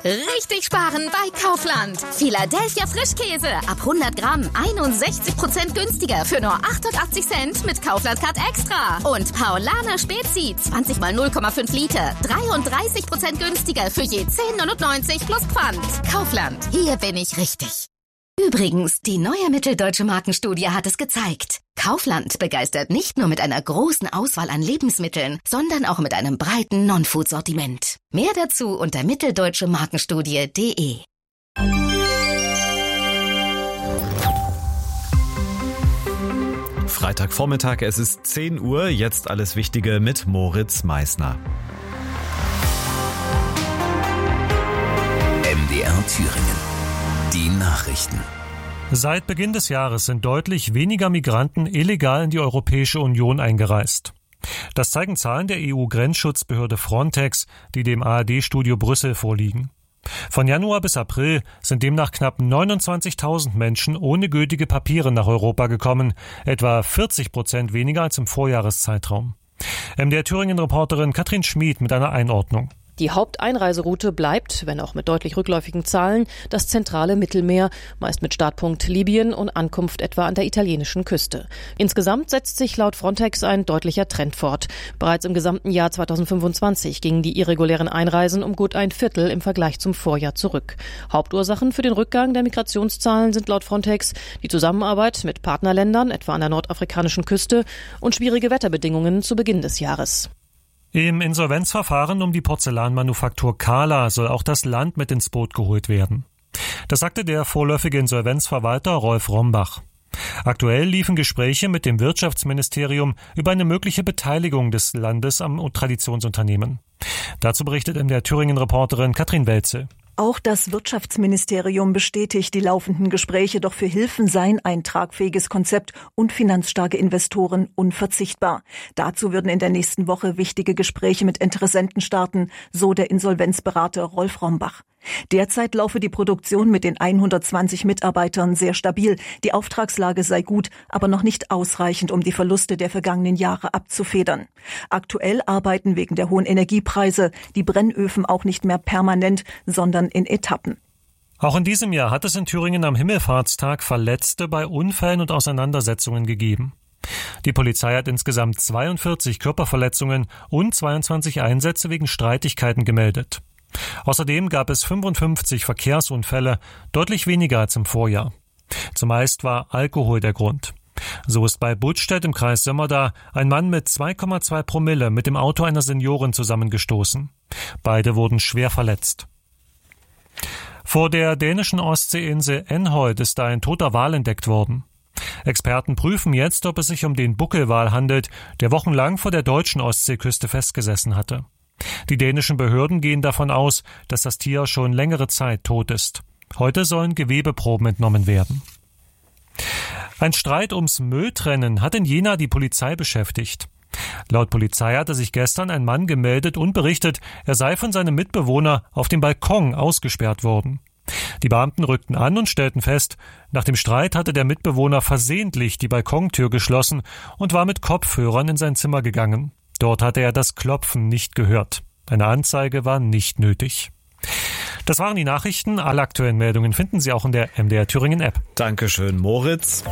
Richtig sparen bei Kaufland. Philadelphia Frischkäse ab 100 Gramm 61% günstiger für nur 88 Cent mit Kaufland Card Extra. Und Paulaner Spezi 20 mal 0,5 Liter 33% günstiger für je 10,99 plus Pfand. Kaufland, hier bin ich richtig. Übrigens, die neue Mitteldeutsche Markenstudie hat es gezeigt. Kaufland begeistert nicht nur mit einer großen Auswahl an Lebensmitteln, sondern auch mit einem breiten Non-Food-Sortiment. Mehr dazu unter mitteldeutschemarkenstudie.de. Freitagvormittag, es ist 10 Uhr, jetzt alles Wichtige mit Moritz Meissner. MDR Thüringen. Die Nachrichten. Seit Beginn des Jahres sind deutlich weniger Migranten illegal in die Europäische Union eingereist. Das zeigen Zahlen der EU-Grenzschutzbehörde Frontex, die dem ARD-Studio Brüssel vorliegen. Von Januar bis April sind demnach knapp 29.000 Menschen ohne gültige Papiere nach Europa gekommen, etwa 40% weniger als im Vorjahreszeitraum. MDR Thüringen-Reporterin Katrin Schmid mit einer Einordnung. Die Haupteinreiseroute bleibt, wenn auch mit deutlich rückläufigen Zahlen, das zentrale Mittelmeer, meist mit Startpunkt Libyen und Ankunft etwa an der italienischen Küste. Insgesamt setzt sich laut Frontex ein deutlicher Trend fort. Bereits im gesamten Jahr 2025 gingen die irregulären Einreisen um gut ein Viertel im Vergleich zum Vorjahr zurück. Hauptursachen für den Rückgang der Migrationszahlen sind laut Frontex die Zusammenarbeit mit Partnerländern, etwa an der nordafrikanischen Küste, und schwierige Wetterbedingungen zu Beginn des Jahres. Im Insolvenzverfahren um die Porzellanmanufaktur Kala soll auch das Land mit ins Boot geholt werden. Das sagte der vorläufige Insolvenzverwalter Rolf Rombach. Aktuell liefen Gespräche mit dem Wirtschaftsministerium über eine mögliche Beteiligung des Landes am Traditionsunternehmen. Dazu berichtet MDR Thüringen-Reporterin Katrin Welze. Auch das Wirtschaftsministerium bestätigt die laufenden Gespräche, doch für Hilfen seien ein tragfähiges Konzept und finanzstarke Investoren unverzichtbar. Dazu würden in der nächsten Woche wichtige Gespräche mit Interessenten starten, so der Insolvenzberater Rolf Rombach. Derzeit laufe die Produktion mit den 120 Mitarbeitern sehr stabil. Die Auftragslage sei gut, aber noch nicht ausreichend, um die Verluste der vergangenen Jahre abzufedern. Aktuell arbeiten wegen der hohen Energiepreise die Brennöfen auch nicht mehr permanent, sondern in Etappen. Auch in diesem Jahr hat es in Thüringen am Himmelfahrtstag Verletzte bei Unfällen und Auseinandersetzungen gegeben. Die Polizei hat insgesamt 42 Körperverletzungen und 22 Einsätze wegen Streitigkeiten gemeldet. Außerdem gab es 55 Verkehrsunfälle, deutlich weniger als im Vorjahr. Zumeist war Alkohol der Grund. So ist bei Budstedt im Kreis Sömmerda ein Mann mit 2,2 Promille mit dem Auto einer Seniorin zusammengestoßen. Beide wurden schwer verletzt. Vor der dänischen Ostseeinsel Enholt ist ein toter Wal entdeckt worden. Experten prüfen jetzt, ob es sich um den Buckelwal handelt, der wochenlang vor der deutschen Ostseeküste festgesessen hatte. Die dänischen Behörden gehen davon aus, dass das Tier schon längere Zeit tot ist. Heute sollen Gewebeproben entnommen werden. Ein Streit ums Mülltrennen hat in Jena die Polizei beschäftigt. Laut Polizei hatte sich gestern ein Mann gemeldet und berichtet, er sei von seinem Mitbewohner auf dem Balkon ausgesperrt worden. Die Beamten rückten an und stellten fest, nach dem Streit hatte der Mitbewohner versehentlich die Balkontür geschlossen und war mit Kopfhörern in sein Zimmer gegangen. Dort hatte er das Klopfen nicht gehört. Eine Anzeige war nicht nötig. Das waren die Nachrichten. Alle aktuellen Meldungen finden Sie auch in der MDR Thüringen App. Dankeschön, Moritz.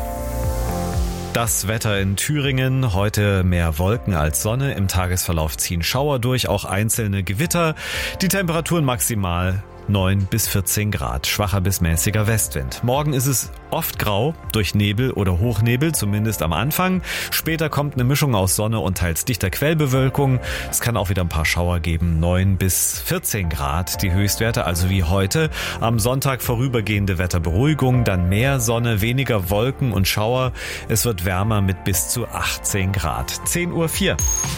Das Wetter in Thüringen, heute mehr Wolken als Sonne. Im Tagesverlauf ziehen Schauer durch, auch einzelne Gewitter. Die Temperaturen maximal 9 bis 14 Grad, schwacher bis mäßiger Westwind. Morgen ist es oft grau, durch Nebel oder Hochnebel, zumindest am Anfang. Später kommt eine Mischung aus Sonne und teils dichter Quellbewölkung. Es kann auch wieder ein paar Schauer geben, 9 bis 14 Grad, die Höchstwerte, also wie heute. Am Sonntag vorübergehende Wetterberuhigung, dann mehr Sonne, weniger Wolken und Schauer. Es wird wärmer mit bis zu 18 Grad. 10:04 Uhr.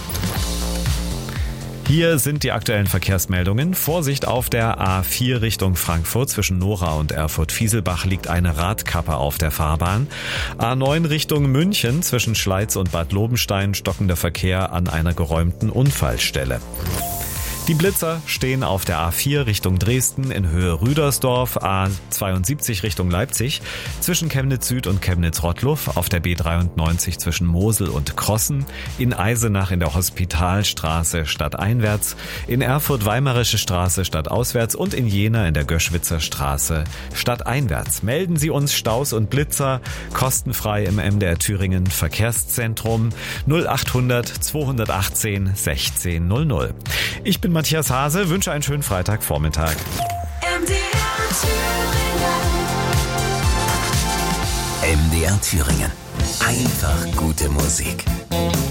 Hier sind die aktuellen Verkehrsmeldungen. Vorsicht auf der A4 Richtung Frankfurt. Zwischen Nora und Erfurt-Fieselbach liegt eine Radkappe auf der Fahrbahn. A9 Richtung München. Zwischen Schleiz und Bad Lobenstein stockender Verkehr an einer geräumten Unfallstelle. Die Blitzer stehen auf der A4 Richtung Dresden in Höhe Rüdersdorf, A72 Richtung Leipzig, zwischen Chemnitz Süd und Chemnitz-Rottluff, auf der B93 zwischen Mosel und Krossen, in Eisenach in der Hospitalstraße stadteinwärts, in Erfurt Weimarische Straße stadtauswärts und in Jena in der Göschwitzer Straße stadteinwärts. Melden Sie uns Staus und Blitzer kostenfrei im MDR Thüringen Verkehrszentrum 0800 218 1600. Ich bin Matthias Hase, wünsche einen schönen Freitagvormittag. MDR Thüringen. Einfach gute Musik.